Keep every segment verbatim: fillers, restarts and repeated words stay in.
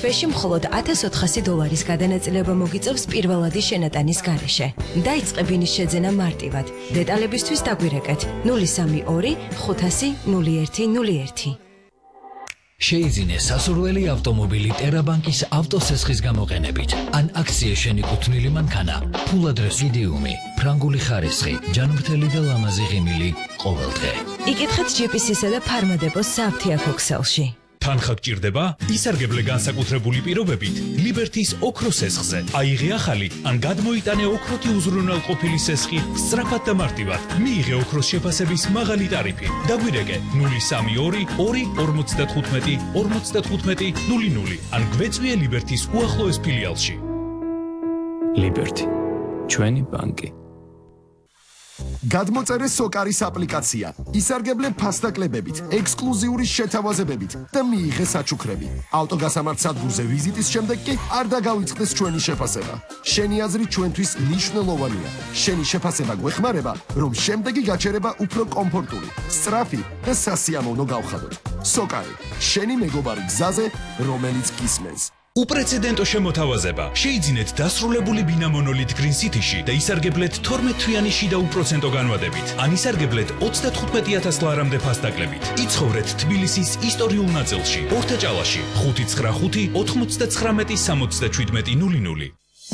თვეში მხოლოდ ათას ოთხასი დოლარის გადანაწილება მოგიწევს პირველადი შენატანის გარეშე. დაიწყებინის შეძენა მარტივად. დეტალებისთვის დაგვირეკეთ ნული სამი ორი ხუთასი ნული ერთი ნული ერთი. შეიძინე სასურველი ავტომობილი ტერაბანკის ავტოსესხის გამოყენებით. ან აქცია შენიკუთვნილი მანქანა, ფულადრეს იდიუმი, ფრანგული ხარისხი, ჯანმრთელი და ლამაზი ღიმილი ყოველდღე. იკითხეთ ჯი-პი-სისა და ფარმადებოს სააფთიაქო ქსელში. თანხა გჭირდება? ისარგებლე განსაკუთრებული პირობებით ლიბერთის ოქროს სესხზე. აიღე ახალი ან გადმოიტანე ოქროთი უზრუნველყოფილი სესხი სწრაფად და მარტივად. მიიღე ოქროს შეფასების მაღალი ტარიფი. დაგვირეკე ნული სამი ორი ორი ორმოცდათხუთმეტი ორმოცდათხუთმეტი ნული ნული ან გვეწვიე ლიბერთის უახლოეს ფილიალში. ლიბერთი, ჩვენი ბანკი. გადმოწერე სოკარის აპლიკაცია, ისარგებლე ფასდაკლებებით, ექსკლუზიური შეთავაზებებით და მიიღე საჩუქრები. ავტოგასამართ სადგურზე ვიზიტის შემდეგ კი არ დაგავიწყდეს ჩვენი შეფასება. შენი აზრი ჩვენთვის მნიშვნელოვანია. შენი შეფასება გვეხმარება, რომ შემდეგი გაჩერება უფრო კომფორტული, სწრაფი და სასიამოვნო გავხადოთ. სოკარი, შენი მეგობარი გზაზე, რომელიც გისმენს. უპრეცედენტო შემოთავაზება. შეიძინეთ დასრულებული ბინა მონოლით Green City-ში და ისარგებლეთ თორმეტ თვიანი შიდა უპროცენტო განვადებით. ან ისარგებლეთ ოცდათხუთმეტი ათას ლარამდე ფასდაკლებით. იცხოვრეთ თბილისის ისტორიულ ნაწილში, ორთაჭალაში, ხუთი ცხრა ხუთი ოთხმოცდაცხრამეტი სამოცდაჩვიდმეტი ნული ნული.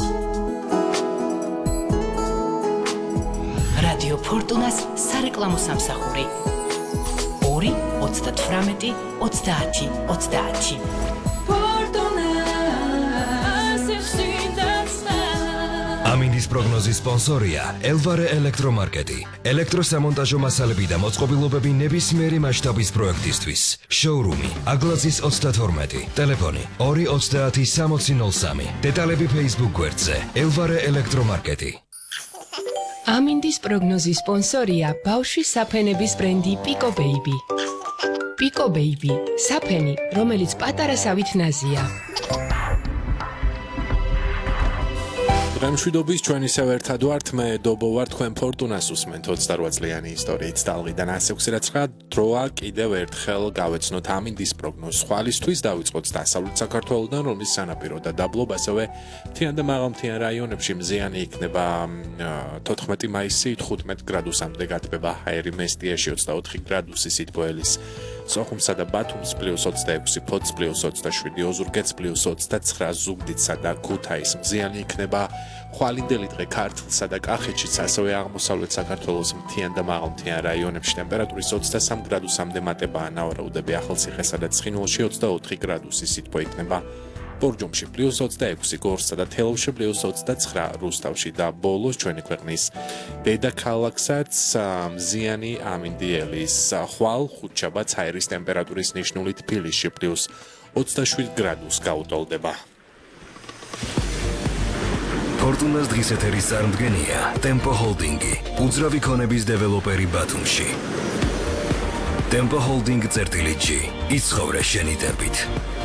რადიო ფორტუნას სარეკლამო სამსახური. ორი ოცდათვრამეტი ოცდაათი ოცდაათი. ამინდის პროგნოზის სპონსორია ელვარე ელექტრომარკეტი. ელექტროსამონტაჟო მასალები და მოწყობილობები ნებისმიერი მასშტაბის პროექტისთვის. შოურუმი აგლაძის ოცდათორმეტი. ტელეფონი ორი ოცდაათი სამოცი ნული სამი. დეტალები Facebook გვერდზე ელვარე ელექტრომარკეტი. ამინდის პროგნოზის სპონსორია ბავშვის საფენების ბრენდი Pico Baby. Pico Baby, საფენი, რომელიც პატარა სავით ნაზია. დღემშვიდობის ჩვენ ისევ ერთად ვართ, მე დობო ვარ, თქვენ ფორტუნას უსმენთ ოცდარვა წლიანი ისტორიით ტალღიდან ასი ექვსი რაცა დროა კიდევ ერთხელ გავეცნოთ ამინდის პროგნოზს. ხვალისთვის დავიწყოთ დასავლეთ საქართველოდან, რომლის სანაპირო და დაბლობ ასევე მთიან და მაღალმთიან რაიონებში მზიანი იქნება თოთხმეტი მაისი თხუთმეტ გრადუსამდე გათბება ჰაერი მესტიაში ოცდაოთხი გრადუსი სიტბოელის სოხუმსა და ბათუმს პლუს ოცდაექვსი, ფოთს პლუს ოცდაშვიდი, ოზურგეთს პლუს ოცდაცხრა, ზუგდიდსა და ქუთაისს მზიანი იქნება. ხვალინდელი დღე ქართლსა და კახეთშიც, ასევე აღმოსავლეთ საქართველოს მთიან და მაღალმთიან რაიონებში ტემპერატურის ოცდასამ გრადუსამდე მატებაა. ნავარაუდები ახალციხესა და ცხინვალში ოცდაოთხი გრადუსი სითბო იქნება. ბორჯომში პლუს ოცდაექვსი, გორსა და თელავში პლუს ოცდაცხრა, რუსთავში და ბოლოს ჩვენი ქვეყნის დედაქალაქსაც მზიანი ამინდიელის. ხვალ ხუთშაბათს ჰაერის ტემპერატურის ნიშნული თბილისში პლუს ოცდაშვიდ გრადუსს გაუტოლდება. ფორტუნას დღის ეთერის წარმდგენია Tempo Holding-ი, უძრავი ქონების დეველოპერი ბათუმში. Tempo Holding წერტილი G, იცხოვრე შენი დებით.